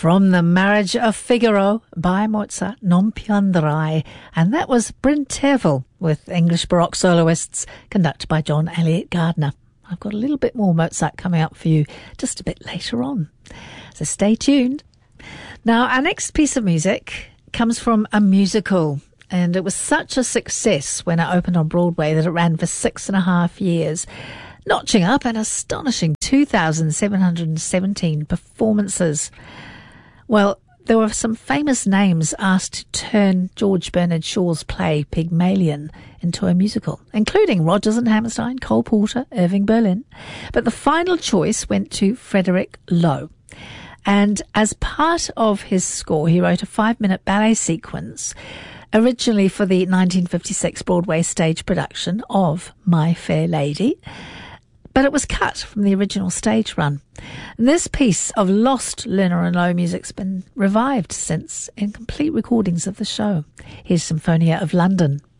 From the Marriage of Figaro by Mozart, Non piangerai, and that was Bryn Terfel with English Baroque soloists, conducted by John Elliott Gardner. I've got a little bit more Mozart coming up for you just a bit later on, so stay tuned. Now, our next piece of music comes from a musical, and it was such a success when it opened on Broadway that it ran for 6.5 years, notching up an astonishing 2,717 performances. Well, there were some famous names asked to turn George Bernard Shaw's play Pygmalion into a musical, including Rodgers and Hammerstein, Cole Porter, Irving Berlin. But the final choice went to Frederick Loewe. And as part of his score, he wrote a 5-minute ballet sequence, originally for the 1956 Broadway stage production of My Fair Lady, but it was cut from the original stage run. And this piece of lost Lerner and Loewe music's been revived since in complete recordings of the show. Here's Symphonia of London.